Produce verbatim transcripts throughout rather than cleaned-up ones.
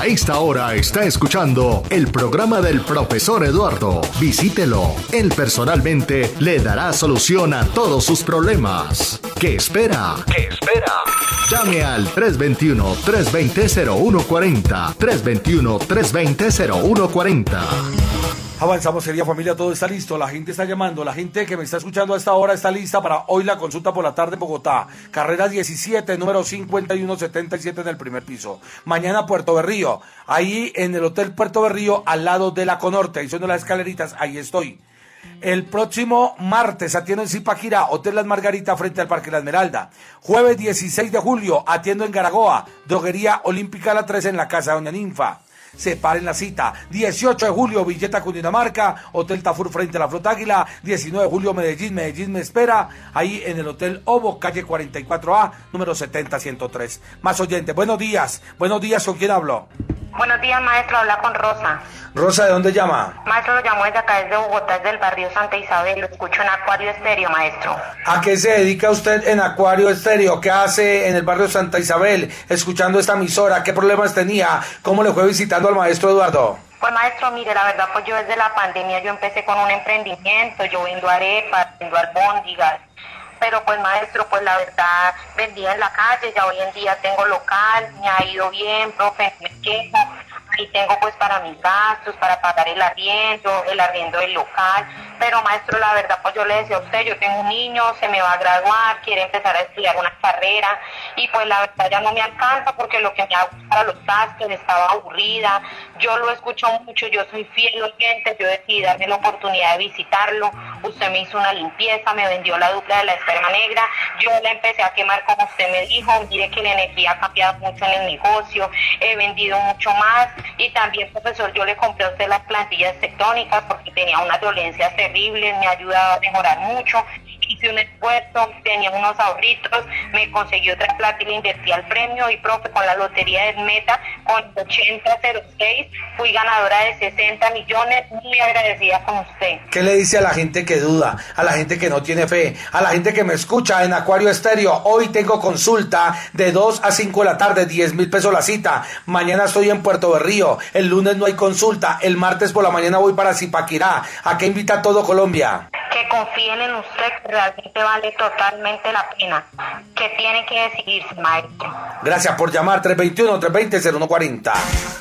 A esta hora está escuchando el programa del profesor Eduardo. Visítelo. Él personalmente le dará solución a todos sus problemas. ¿Qué espera? ¿Qué espera? Llame al tres dos uno, tres dos cero, cero uno cuatro cero, tres dos uno, tres dos cero, cero uno cuatro cero. Avanzamos, querida familia, todo está listo, la gente está llamando, la gente que me está escuchando a esta hora está lista para hoy la consulta por la tarde en Bogotá, carrera diecisiete, número cincuenta y uno setenta y siete en el primer piso. Mañana Puerto Berrío, ahí en el Hotel Puerto Berrío, al lado de la Conorte, ahí son las escaleritas, ahí estoy. El próximo martes atiendo en Zipaquirá, Hotel Las Margaritas frente al Parque La Esmeralda. Jueves dieciséis de julio atiendo en Garagoa, Droguería Olímpica La tres en la Casa de Doña Ninfa. Separen la cita. dieciocho de julio, Villeta, Cundinamarca, Hotel Tafur frente a la Flota Águila. diecinueve de julio, Medellín, Medellín me espera, ahí en el Hotel Obo, calle cuarenta y cuatro A, número setenta ciento tres. Más oyentes, buenos días, buenos días, ¿con quién hablo? Buenos días, maestro, habla con Rosa. Rosa, ¿de dónde llama? Maestro, lo llamo desde acá, desde Bogotá, desde el barrio Santa Isabel, lo escucho en Acuario Estéreo, maestro. ¿A qué se dedica usted en Acuario Estéreo? ¿Qué hace en el barrio Santa Isabel, escuchando esta emisora? ¿Qué problemas tenía? ¿Cómo le fue visitando al maestro Eduardo? Pues maestro, mire, la verdad, pues yo desde la pandemia yo empecé con un emprendimiento, yo vendo arepas, vendo albóndigas. Pero pues maestro, pues la verdad, vendía en la calle, ya hoy en día tengo local, me ha ido bien, profe, me quejo. Y tengo pues para mis gastos, para pagar el arriendo, el arriendo del local, pero maestro, la verdad pues yo le decía a usted, yo tengo un niño, se me va a graduar, quiere empezar a estudiar una carrera, y pues la verdad ya no me alcanza porque lo que me hago para los gastos, estaba aburrida, yo lo escucho mucho, yo soy fiel oyente, yo decidí darme la oportunidad de visitarlo, usted me hizo una limpieza, me vendió la dupla de la esperma negra, yo la empecé a quemar como usted me dijo, mire que la energía ha cambiado mucho en el negocio, he vendido mucho más. Y también, profesor, yo le compré a usted las plantillas tectónicas porque tenía unas dolencias terribles, me ha ayudado a mejorar mucho. Hice un esfuerzo, tenía unos ahorritos, me conseguí otra plata y le invertí al premio. Y, profe, con la lotería de Meta, con ochenta cero seis, fui ganadora de sesenta millones. Muy agradecida con usted. ¿Qué le dice a la gente que duda, a la gente que no tiene fe, a la gente que me escucha en Acuario Estéreo? Hoy tengo consulta de dos a cinco de la tarde, diez mil pesos la cita. Mañana estoy en Puerto Berrío, el lunes no hay consulta, el martes por la mañana voy para Zipaquirá. ¿A qué invita todo Colombia? Que confíen en usted, que realmente vale totalmente la pena. Que tiene que decidirse, maestro. Gracias por llamar, tres dos uno, tres dos cero, cero uno cuatro cero.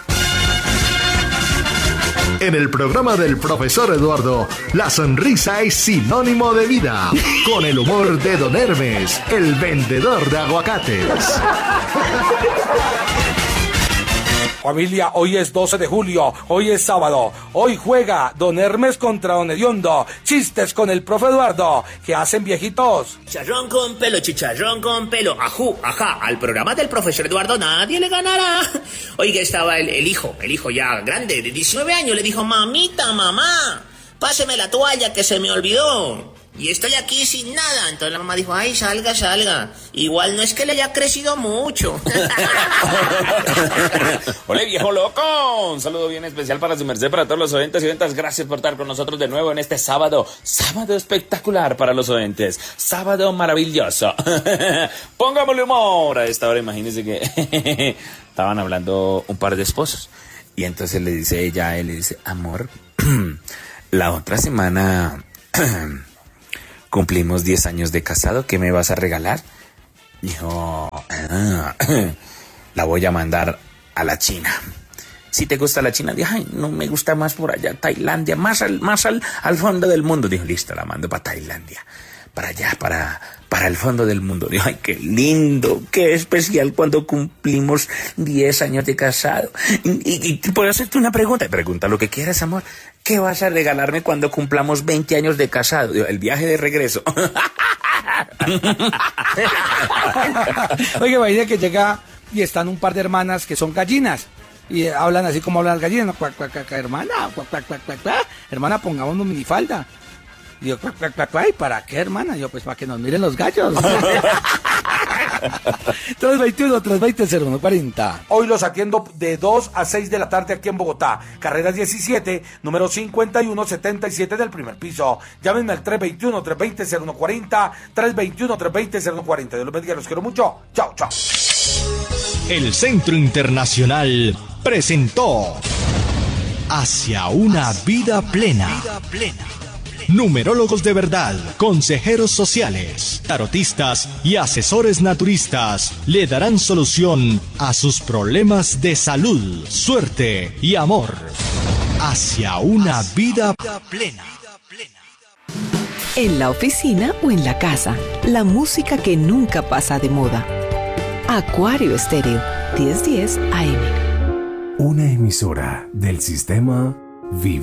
En el programa del profesor Eduardo, la sonrisa es sinónimo de vida. Con el humor de Don Hermes, el vendedor de aguacates. Familia, hoy es doce de julio, hoy es sábado, hoy juega Don Hermes contra Don Hediondo, chistes con el profe Eduardo, ¿qué hacen viejitos? Chicharrón con pelo, chicharrón con pelo, ajú, ajá, al programa del profesor Eduardo nadie le ganará. Oiga, estaba el, el hijo, el hijo ya grande, de diecinueve años, le dijo, mamita, mamá, páseme la toalla que se me olvidó. Y estoy aquí sin nada. Entonces la mamá dijo, ay, salga, salga. Igual no es que le haya crecido mucho. Hola, viejo loco. Un saludo bien especial para su merced, para todos los oyentes y oyentas. Gracias por estar con nosotros de nuevo en este sábado. Sábado espectacular para los oyentes. Sábado maravilloso. Pongámosle humor. A esta hora imagínense que estaban hablando un par de esposos. Y entonces le dice ella a él, le dice, amor, la otra semana... cumplimos diez años de casado, ¿qué me vas a regalar? Dijo, ah, la voy a mandar a la China. Si te gusta la China, dijo, ay, no me gusta más por allá, Tailandia, más al, más al, al fondo del mundo. Dijo, listo, la mando para Tailandia, para allá, para, para el fondo del mundo. Dijo, ay, qué lindo, qué especial cuando cumplimos diez años de casado. Y, y, y puedo hacerte una pregunta, pregunta lo que quieras, amor. ¿Qué vas a regalarme cuando cumplamos veinte años de casado? Dijo, el viaje de regreso. Oye, imagina que llega y están un par de hermanas que son gallinas. Y hablan así como hablan las gallinas, ¿no? Cuac, cuac, cuac, hermana, cuac, cuac, cuac, cuac, cuac. Hermana, pongámonos minifalda. Y yo, cuac, cuac, cuac, cuac, ¿y para qué, hermana? Yo, pues para que nos miren los gallos. tres dos uno, tres dos cero, cero uno cuatro cero. Hoy los atiendo de dos a seis de la tarde aquí en Bogotá. Carreras diecisiete, número cincuenta y uno setenta y siete del primer piso. Llámenme al tres dos uno, tres dos cero, cero uno cuatro cero, tres dos uno, tres dos cero, cero uno cuatro cero. Dios los bendiga, los quiero mucho. Chao, chao. El Centro Internacional presentó Hacia una vida plena. Numerólogos de verdad, consejeros sociales, tarotistas y asesores naturistas le darán solución a sus problemas de salud, suerte y amor. Hacia una vida plena. En la oficina o en la casa, la música que nunca pasa de moda. Acuario Estéreo, diez diez A M. Una emisora del sistema Vive.